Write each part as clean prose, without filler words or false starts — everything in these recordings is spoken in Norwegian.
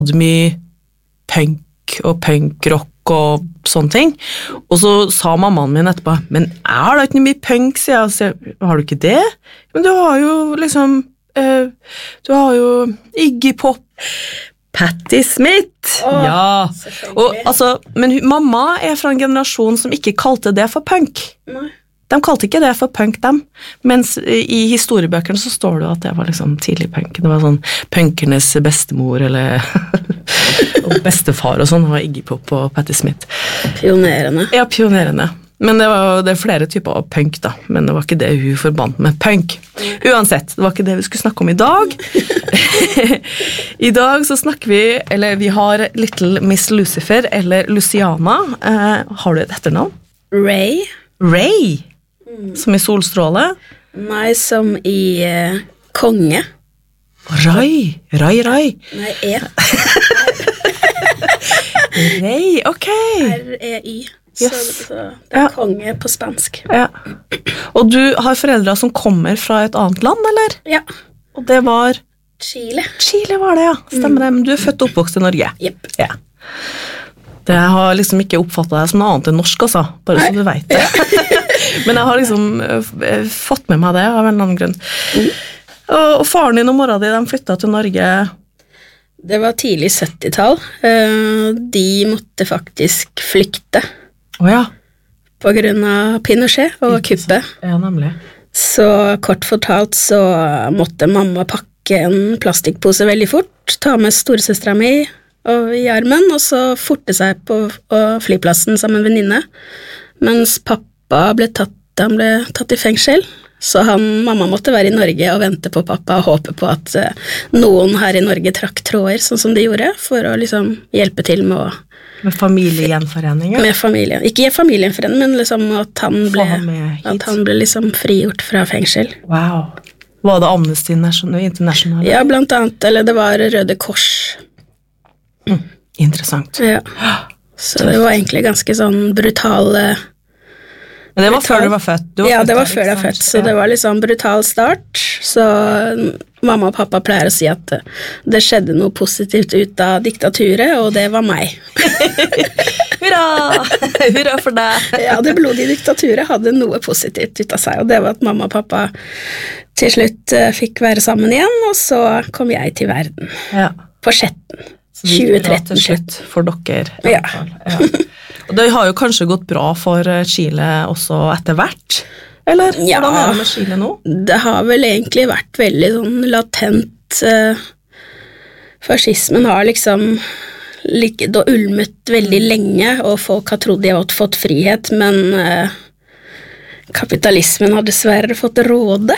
mye punk og punkrock og sånne ting. Og så sa mammaen min etterpå, men jeg har da ikke mye punk, sier jeg. Så, har du ikke det? Men du har jo liksom, du har jo Iggy Pop, Patti Smith. Ja. Og, altså, men mamma er fra en generasjon som ikke kalte det for punk. Nei. De kalte ikke det for punk, dem. Mens i historiebøkene så står det at det var liksom tidlig punk. Det var sånn punkernes bestemor, eller og bestefar og sånn. Det var Iggy Pop og Patti Smith. Pionerene. Ja, pionerene. Men det er flere typer av punk da, men det var ikke det hun forbandt med punk. Uansett, det var ikke det vi skulle snakke om i dag. I dag så snakker vi, eller vi har Little Miss Lucifer, eller Luciana. Har du et etternavn? Ray. Ray? Som i solstråle? Nei, som i konge. Rai. Nei, Ray, ok. R-E-Y. Yes. Så det er konge på spansk. Ja. Og du har foreldre som kommer fra et annet land, eller? Ja. Og det var? Chile. Chile var det, ja. Stemmer det. Men du er født og oppvokst i Norge? Jepp. Ja. Det har liksom ikke oppfattet deg som noe annet enn norsk, altså. Bare så du vet det. Men jeg har liksom fått med meg det av en annen grunn. Og faren din og mora di, de flyttet til Norge? Det var tidlig 70-tall. De måtte faktisk flykte. Ja. På grunn av Pinochet og kuppet. Ja, nemlig. Så kort fortalt så måtte mamma pakke en plastikkpose veldig fort, ta med storesøstera mi i armen, og så forte seg på flyplassen sammen med en venninne, mens pappa ble tatt i fengsel. Så mamma måtte være i Norge og vente på pappa og håpe på at noen her i Norge trakk tråder, sånn som de gjorde, for å liksom hjelpe til med familiegjenforening? Med familie. Ikke familiegjenforening, men liksom at han ble liksom frigjort fra fengsel. Wow. Var det Amnesty International? Ja, blant annet, eller det var Røde Kors. Interessant. Ja. Så det var egentlig ganske sånn brutal. Men det var før du var født? Det var før jeg var født, så det var liksom brutal start. Så mamma og pappa pleier å si at det skjedde noe positivt ut av diktaturet, og det var meg. Hurra! Hurra for deg! Ja, det blodige diktaturet hadde noe positivt ut av seg, og det var at mamma og pappa til slutt fikk være sammen igjen, og så kom jeg til verden. Ja. På Skjetten. 2013 slutt for dere. Ja. Og det har jo kanskje gått bra for Chile også etter hvert, eller? Ja. Hvordan er det med Chile nå? Det har vel egentlig vært veldig sånn latent. Fascismen har liksom ligget og ulmet veldig lenge, og folk har trodd de har fått frihet, men kapitalismen har dessverre fått råde,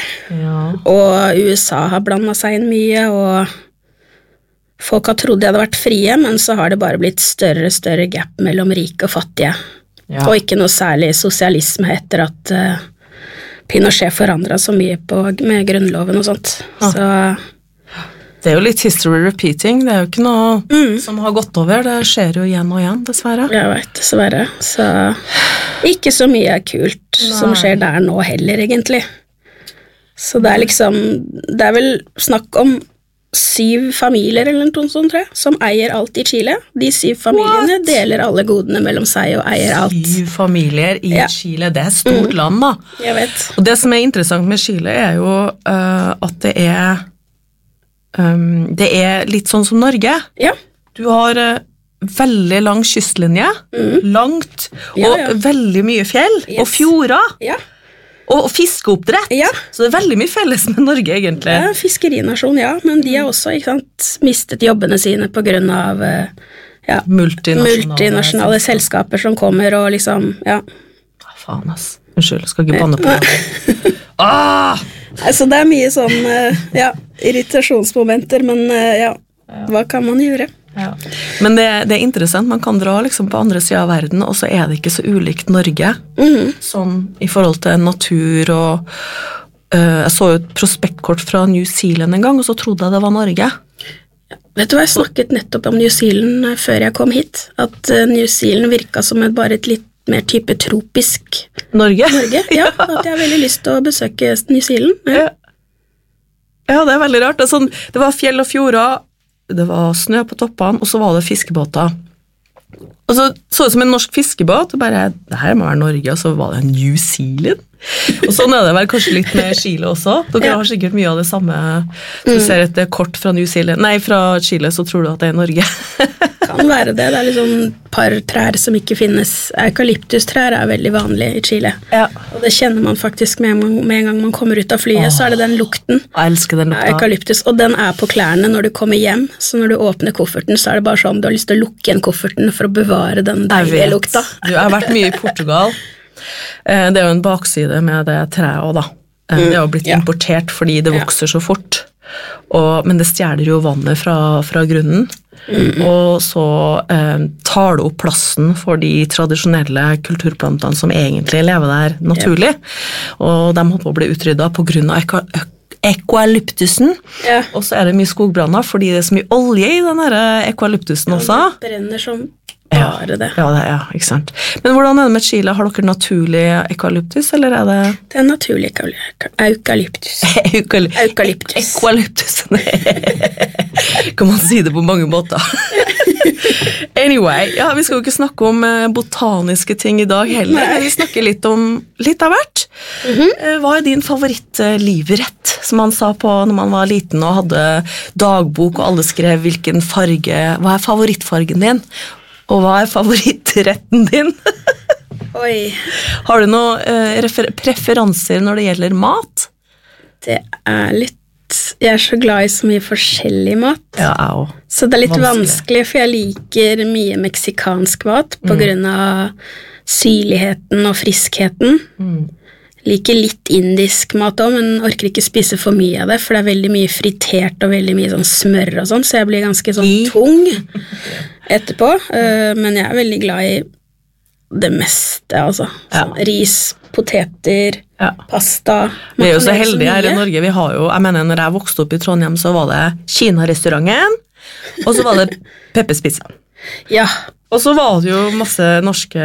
og USA har blandet seg inn mye, og folk har trodd de hadde vært frie, men så har det bare blitt større gap mellom rike og fattige. Ja. Og ikke noe særlig sosialisme etter at Pinochet forandret så mye med grunnloven og sånt. Ja. Så det er jo litt history repeating, det er jo ikke noe som har gått over, det skjer jo igjen og igjen, dessverre. Jeg vet, dessverre. Så ikke så mye kult som skjer der nå heller, egentlig. Så det er liksom, det er vel snakk om 7 familier eller noe sånt, tror jeg, som eier alt i Chile. De 7 familiene deler alle godene mellom seg og eier alt. 7 familier i Chile, det er stort land da. Jeg vet. Og det som er interessant med Chile er jo at det er litt sånn som Norge. Ja. Du har veldig lang kystlinje, langt, og veldig mye fjell, og fjorder. Ja. Og fiskeoppdrett, så det er veldig mye felles med Norge, egentlig. Ja, fiskerinasjon, men de har også, ikke sant, mistet jobbene sine på grunn av multinasjonale selskaper som kommer, og liksom, Faen, ass. Unnskyld, skal ikke banne på det. Altså, det er mye sånn, irritasjonsmomenter, men hva kan man gjøre? Ja. Men det er interessant, man kan dra liksom på andre siden av verden, og så er det ikke så ulikt Norge, sånn i forhold til natur, og jeg så jo et prospektkort fra New Zealand en gang, og så trodde jeg det var Norge. Vet du hva, jeg snakket nettopp om New Zealand før jeg kom hit, at New Zealand virket som bare et litt mer type tropisk Norge. Ja, at jeg har veldig lyst til å besøke New Zealand. Ja, det er veldig rart, det var fjell og fjorder, det var snø på toppene, og så var det fiskebåter. Og så det som en norsk fiskebåt, og bare, det her må være Norge, og så var det New Zealand. Og sånn det vel kanskje litt med Chile også. Dere har sikkert mye av det samme. Du ser et kort fra New Zealand, nei, fra Chile, så tror du at det Norge. Kan være det. Det liksom par trær som ikke finnes. Eukalyptustrær veldig vanlig i Chile. Ja. Og det kjenner man faktisk med en gang man kommer ut av flyet, så det den lukten. Jeg elsker den lukta. Eukalyptus, og den på klærne når du kommer hjem, så når du åpner kofferten, så det bare sånn, du har lyst til å lukke igjen kofferten for å bevare den deilige lukta. Du har vært mye i Portugal. Det jo en bakside med det treet også da. Det har blitt importert fordi det vokser så fort. Men det stjeler jo vannet fra grunnen. Og så tar det opp plassen for de tradisjonelle kulturplantene som egentlig lever der naturlig. Og de holdt på å bli utryddet på grunn av eukalyptusen. Og så det mye skogbranner fordi det så mye olje i den her eukalyptusen også. Det brenner som bare det. Ja, ikke sant. Men hvordan det med Chile? Har dere naturlig eukalyptus, eller det? Det naturlig eukalyptus. Eukalyptus. Kan man si det på mange måter? Anyway, vi skal jo ikke snakke om botaniske ting i dag heller. Vi snakker litt om litt av hvert. Hva din favorittlivret, som man sa på når man var liten og hadde dagbok, og alle skrev hvilken farge, hva favorittfargen din? Og hva favorittretten din? Oi. Har du noen preferanser når det gjelder mat? Det litt... Jeg så glad i så mye forskjellig mat. Ja, jeg også. Så det litt vanskelig, for jeg liker mye meksikansk mat på grunn av syrligheten og friskheten. Liker litt indisk mat også, men orker ikke spise for mye av det, for det veldig mye fritert og veldig mye sånn smør og sånn, så jeg blir ganske sånn tung etterpå. Men jeg veldig glad i det meste, altså. Ris, poteter, pasta. Vi jo så heldige her i Norge. Vi har jo, jeg mener, når jeg vokste opp i Trondheim, så var det Kina-restauranten, og så var det Peppes Pizza. Ja. Og så var det jo masse norske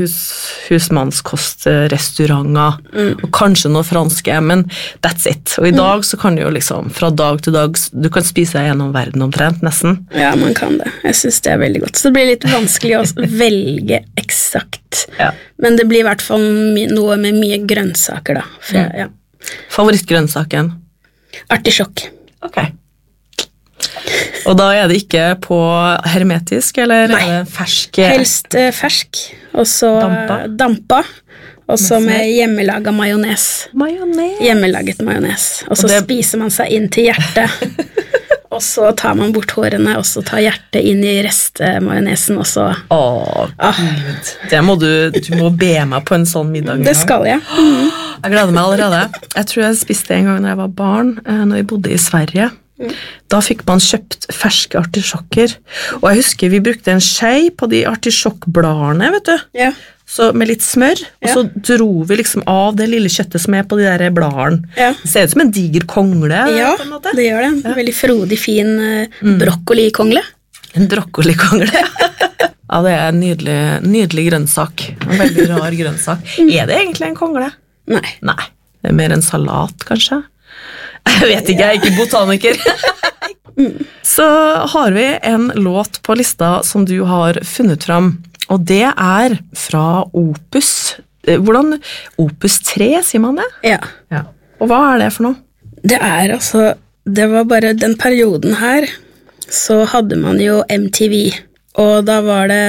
husmannskostrestauranter, og kanskje noe franske, men that's it. Og i dag så kan du jo liksom, fra dag til dag, du kan spise deg gjennom verden omtrent, nesten. Ja, man kan det. Jeg synes det veldig godt. Så det blir litt vanskelig å velge eksakt. Men det blir i hvert fall noe med mye grønnsaker da. For, Favorittgrønnsaken? Artisjokk. Ok. Og da det ikke på hermetisk, eller det fersk? Helst fersk, og så dampa, og så med hjemmelaget majones. Hjemmelaget majones. Og så spiser man seg inn til hjertet, og så tar man bort hårene, og så tar hjertet inn i restmajonesen, og så... Det må du må be meg på en sånn middag. Det skal jeg. Jeg gleder meg allerede. Jeg tror jeg spiste en gang når jeg var barn, når vi bodde i Sverige. Da fikk man kjøpt ferske artisjokker, og jeg husker vi brukte en skei på de artisjokkbladene, vet du, så med litt smør, og så dro vi liksom av det lille kjøttet som på de der bladene. Det ser ut som en diger kongle. Ja, på en måte. Det gjør det. En veldig frodig, fin brokkolikongle. En brokkolikongle, ja. Det en nydelig grønnsak. En veldig rar grønnsak. Det egentlig en kongle? Nei. Det mer en salat, kanskje? Jeg vet ikke, jeg ikke botaniker. Så har vi en låt på lista som du har funnet fram, og det fra Opus. Hvordan? Opus 3, sier man det? Ja. Og hva det for noe? Det altså, det var bare den perioden her, så hadde man jo MTV, og da var det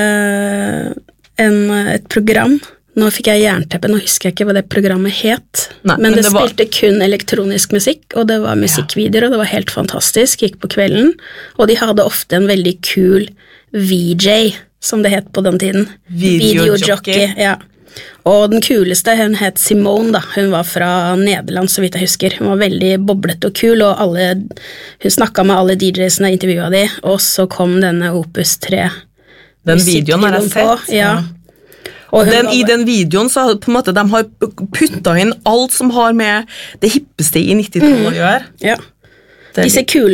et program. Nå fikk jeg jernteppe, nå husker jeg ikke hva det programmet het. Men det spilte kun elektronisk musikk, og det var musikkvideoer, og det var helt fantastisk, gikk på kvelden, og de hadde ofte en veldig kul VJ, som det het på den tiden. Videojockey, ja. Og den kuleste, hun het Simone da, hun var fra Nederland, så vidt jeg husker. Hun var veldig boblet og kul, og hun snakket med alle DJsene og intervjuet de, og så kom denne Opus 3. Den videoen har jeg sett. Ja. I den videoen så på en måte de har puttet inn alt som har med det hippeste i 90-tallet å gjøre. Ja. Disse kulene.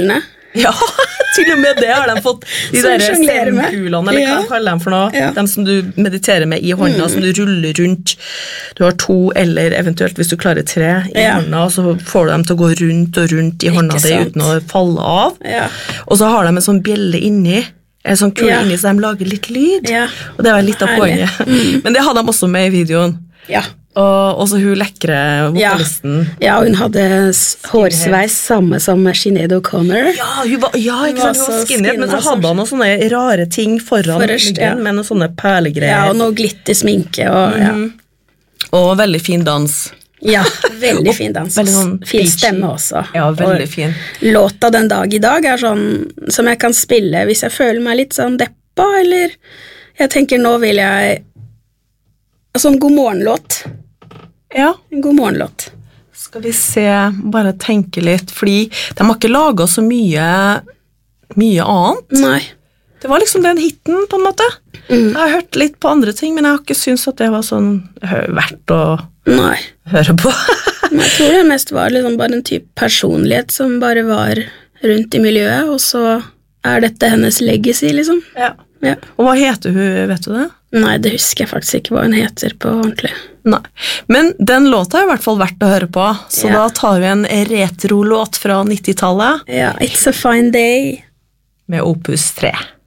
Ja, til og med det har de fått. De Som der jonglerer med. zen-kulene, eller hva kaller de for noe? Ja. De som du mediterer med i hånda, som du ruller rundt. Du har 2, eller eventuelt hvis du klarer 3 i hånda, og så får du dem til å gå rundt og rundt i hånda di uten å falle av. Ja. Og så har de en sånn bjelle inni, en sånn kule inni, så de lager litt lyd. Ja. Og det var litt av Herlig. poenget. Men det hadde de også med i videoen. Ja. Og så hun lekre vokalisten. Ja, hun hadde hårsveis samme som Sinead O'Connor. Ja, hun var, ikke var sant, hun så var skinhead, men så skinna, hadde han noen sånne rare ting foran Forrest, ryggen, med noen sånne Ja, perlegreier. og noe glittersminke og Og veldig fin dans. Ja, veldig fin dans. Veldig sånn fin beachy. stemme også. Ja, veldig Og fin. låta den dag i dag er sånn som jeg kan spille hvis jeg føler meg litt sånn deppa, eller jeg tenker nå vil jeg sånn god morgenlåt. Ja, En god morgenlåt. skal vi se, bare tenke litt, fordi de har ikke laget så mye annet. Nei. Det var liksom den hitten, på en måte. Jeg har hørt litt på andre ting, men jeg har ikke syntes at det var sånn verdt å Nei. høre på. Men jeg tror det mest var liksom bare en type personlighet som bare var rundt i miljøet, og så er dette hennes legacy, liksom. Ja. Ja. Og hva heter hun, vet du det? Nei, det husker jeg faktisk ikke hva hun heter på ordentlig. Nei, men den låta er i hvert fall verdt å høre på, så Ja. da tar vi en retro-låt fra 90-tallet Ja, It's a Fine Day. med Opus 3.